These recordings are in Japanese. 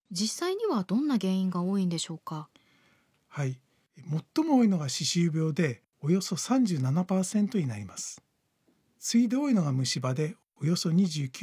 実際にはどんな原因が多いんでしょうか？ はい。最も多いのが歯周病でおよそ37%になります。次いで多いのが虫歯でおよそ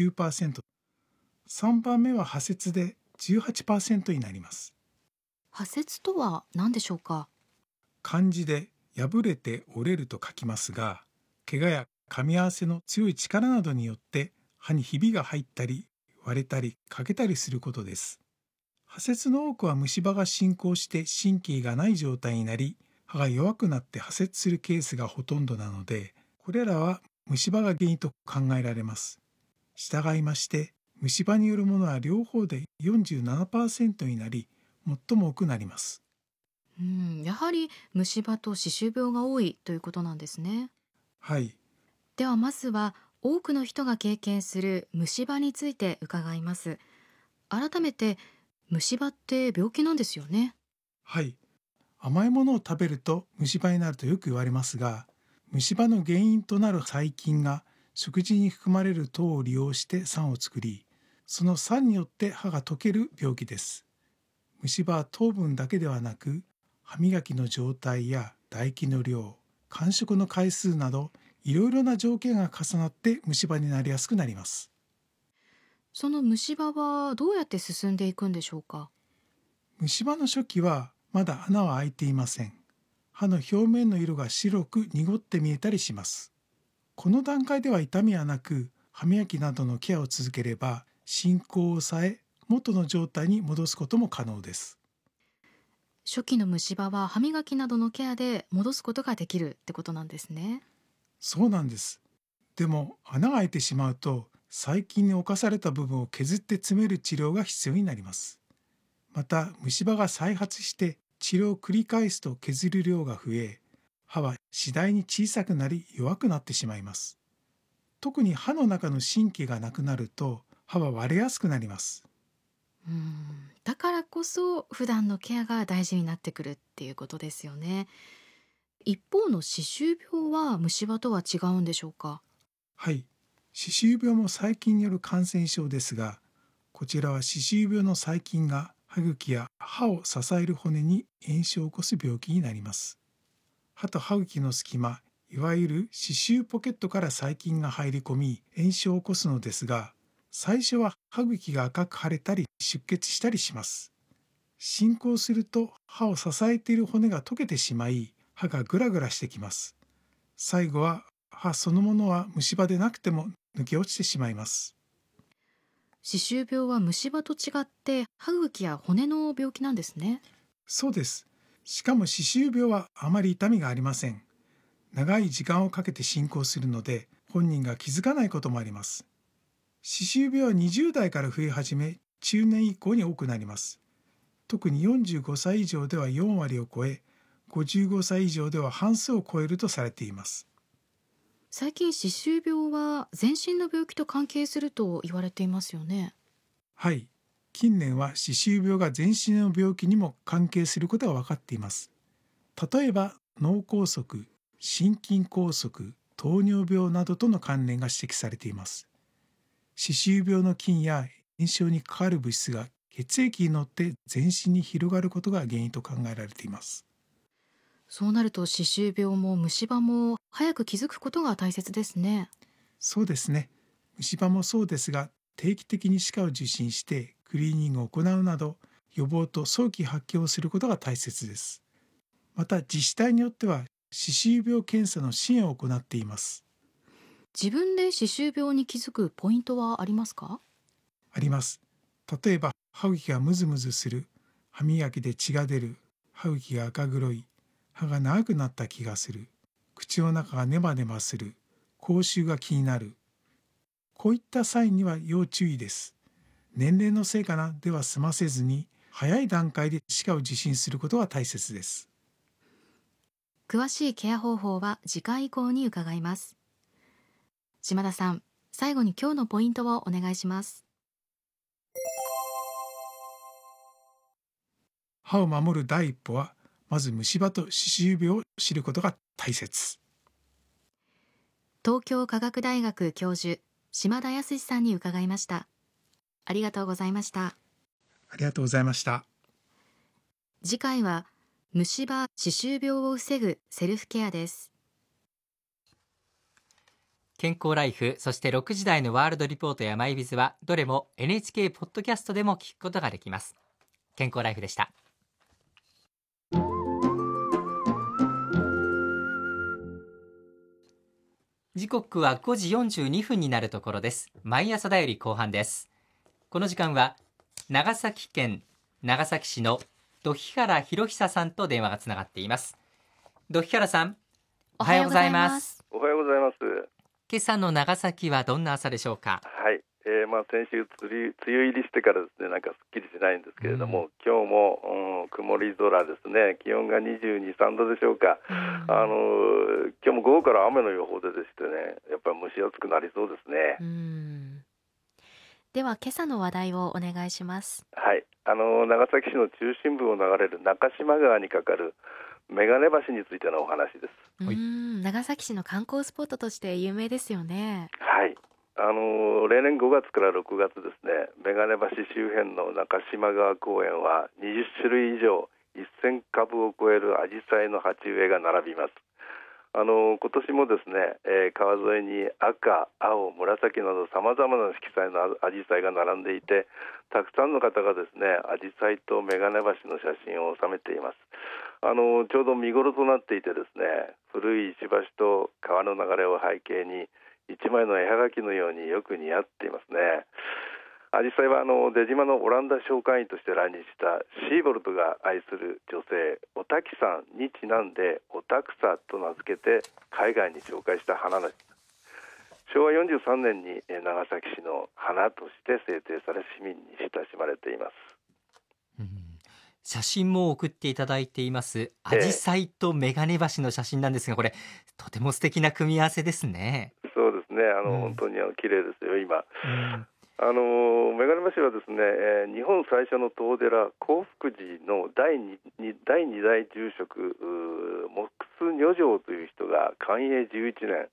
29%、3番目は破切で18%になります。 破切とは何でしょうか？ 漢字で破れて折れると書きますが、怪我や噛み合わせの強い力などによって歯にひびが入ったり割れたり欠けたりすることです。破切の多くは虫歯が進行して神経がない状態になり、歯が弱くなって破切するケースがほとんどなので、これらは虫歯が原因と考えられます。従いまして、虫歯によるものは両方で47%になり、最も多くなります。 やはり虫歯と歯周病が多いということなんですね。 はい。 ではまずは多くの人が経験する虫歯について伺います。改めて虫歯って病気なんですよね。 はい。甘いものを食べると虫歯になるとよく言われますが、虫歯の原因となる細菌が食事に含まれる糖を利用して酸を作り、その酸によって歯が溶ける病気です。虫歯は糖分だけではなく、歯磨きの状態や唾液の量、間食の回数など、いろいろな条件が重なって虫歯になりやすくなります。 その虫歯はどうやって進んでいくんでしょうか？ 虫歯の初期はまだ穴は開いていません。歯の表面の色が白く濁って見えたりします。この段階では痛みはなく、歯磨きなどのケアを続ければ、進行を抑え、元の状態に戻すことも可能です。 初期の虫歯は歯磨きなどのケアで戻すことができるってことなんですね。 そうなんです。でも、穴が開いてしまうと、細菌に侵された部分を削って詰める治療が必要になります。また、虫歯が再発して治療を繰り返すと削る量が増え、歯は次第に小さくなり弱くなってしまいます。特に歯の中の神経がなくなると、歯は割れやすくなります。 だからこそ普段のケアが大事になってくるっていうことですよね。一方の歯周病は虫歯とは違うんでしょうか？ はい。歯周病も細菌による感染症ですが、こちらは歯周病の細菌が歯茎や歯を支える骨に炎症を起こす病気になります。歯と歯茎の隙間、いわゆる歯周ポケットから細菌が入り込み炎症を起こすのですが、最初は歯茎が赤く腫れたり出血したりします。進行すると歯を支えている骨が溶けてしまい、歯がグラグラしてきます。最後は歯そのものは虫歯でなくても抜け落ちてしまいます。 歯周病は虫歯と違って歯茎や骨の病気なんですね。 そうです。しかも歯周病はあまり痛みがありません。長い時間をかけて進行するので、本人が気づかないこともあります。歯周病は20代から増え始め、中年以降に多くなります。特に45歳以上では4割を超え、55歳以上では半数を超えるとされています。 最近歯周病は全身の病気と関係すると言われていますよね。 はい。近年は歯周病が全身の病気にも関係することが分かっています。例えば脳梗塞、心筋梗塞、糖尿病などとの関連が指摘されています。歯周病の菌や炎症に関わる物質が血液に乗って全身に広がることが原因と考えられています。 そうなると歯周病も虫歯も早く気づくことが大切ですね。 そうですね。虫歯もそうですが、定期的に歯科を受診してクリーニングを行うなど、予防と早期発見をすることが大切です。また自治体によっては歯周病検査の支援を行っています。 自分で歯周病に気づくポイントはありますか？ あります。例えば歯茎がムズムズする、歯磨きで血が出る、歯茎が赤黒い、歯が長くなった気がする、口の中がネバネバする、口臭が気になる。こういったサインには要注意です。年齢のせいかなでは済ませずに、早い段階で歯科を受診することが大切です。 詳しいケア方法は次回以降に伺います。島田さん、最後に今日のポイントをお願いします。 歯を守る第一歩は、まず虫歯と歯周病を知ることが大切。 東京科学大学教授、島田康さんに伺いました。ありがとうございました。 ありがとうございました。 次回は虫歯・歯周病を防ぐセルフケアです。 健康ライフ、そして6時台のワールドリポートやマイビズはどれも NHK ポッドキャストでも聞くことができます。健康ライフでした。時刻は5時42分になるところです。毎朝だより後半です。この時間は長崎県長崎市の土肥原博久さんと電話がつながっています。土肥原さん、おはようございます。 おはようございます。 今朝の長崎はどんな朝でしょうか？ はい、先週梅雨入りしてからですね、なんかすっきりしないんですけれども、今日も、曇り空ですね。気温が22、3度でしょうか。今日も午後から雨の予報でしてね、やっぱり蒸し暑くなりそうですね。 では今朝の話題をお願いします。 はい、長崎市の中心部を流れる中島川に架かる眼鏡橋についてのお話です。 長崎市の観光スポットとして有名ですよね。 はい、例年5月から6月ですね、眼鏡橋周辺の中島川公園は20種類以上1000株を超えるアジサイの鉢植えが並びます。今年もですね、川沿いに赤、青、紫などさまざまな色彩のアジサイが並んでいて、たくさんの方がですね、アジサイと眼鏡橋の写真を収めています。ちょうど見頃となっていてですね、古い石橋と川の流れを背景に一枚の絵はがきのようによく似合っていますね。アジサイは出島のオランダ商館員として来日したシーボルトが愛する女性おたきさんにちなんでおたくさと名付けて海外に紹介した花です。昭和43年に長崎市の花として制定され市民に親しまれています。 写真も送っていただいていますアジサイと眼鏡橋の写真なんですが、これとても素敵な組み合わせですね。 そうですね、本当に綺麗ですよ今。眼鏡橋はですね、日本最初の東寺興福寺の第2代住職木須如常という人が寛永11年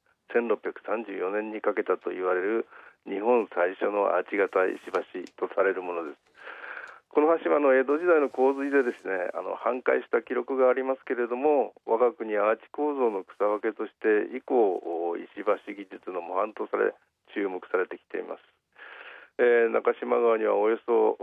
1634年に架けたと言われる日本最初のアーチ型石橋とされるものです。この橋は江戸時代の洪水でですね、半壊した記録がありますけれども、我が国アーチ構造の草分けとして以降石橋技術の模範とされ注目されてきています。中島川にはおよそ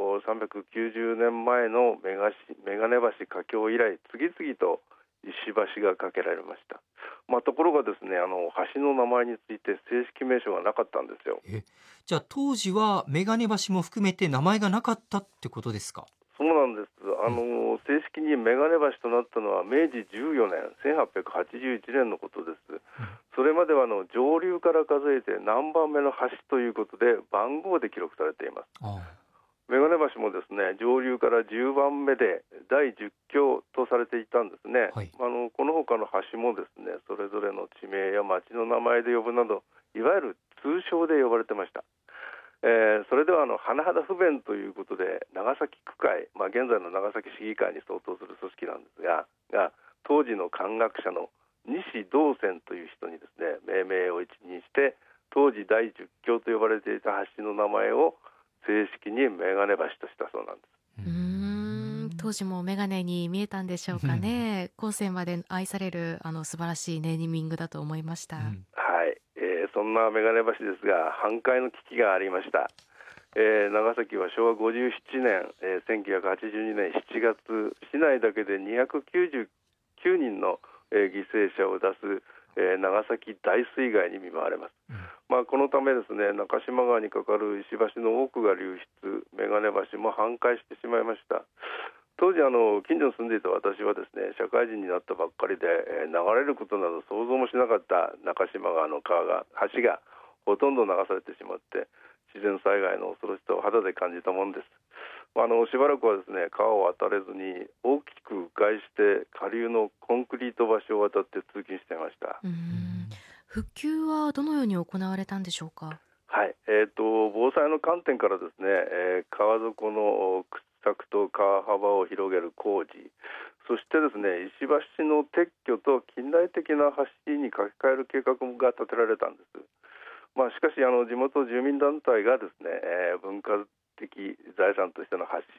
390年前の眼鏡橋架橋以来次々と石橋が架けられました。ところがですね、橋の名前について正式名称がなかったんですよ。 じゃあ当時は眼鏡橋も含めて名前がなかったってことですか？ そうなんです。正式に眼鏡橋となったのは明治14年1881年のことです。それまでは上流から数えて何番目の橋ということで番号で記録されています。眼鏡橋もですね、上流から10番目で第10橋とされていたんですね。この他の橋もですね、それぞれの地名や町の名前で呼ぶなど、いわゆる通称で呼ばれてました。それでは甚だ不便ということで長崎区会、現在の長崎市議会に相当する組織なんですが、当時の漢学者の西道泉という人にですね、命名を一任して当時第10橋と呼ばれていた橋の名前を正式に眼鏡橋としたそうなんです。 当時も眼鏡に見えたんでしょうかね。後世まで愛される素晴らしいネーミングだと思いました。 はい、そんな眼鏡橋ですが半壊の危機がありました。長崎は昭和57年、1982年7月市内だけで299人の、犠牲者を出す、長崎大水害に見舞われます。このためですね、中島川に架かる石橋の多くが流出、眼鏡橋も半壊してしまいました。当時近所に住んでいた私はですね、社会人になったばっかりで、流れることなど想像もしなかった中島川の橋がほとんど流されてしまって自然災害の恐ろしさを肌で感じたものです。しばらくはですね、川を渡れずに大きく迂回して下流のコンクリート橋を渡って通勤していました。 復旧はどのように行われたんでしょうか？ はい、防災の観点からですね、川底の掘削と川幅を広げる工事、そしてですね、石橋の撤去と近代的な橋に架け替える計画が立てられたんです。しかし地元住民団体がですね、文化的財産としての橋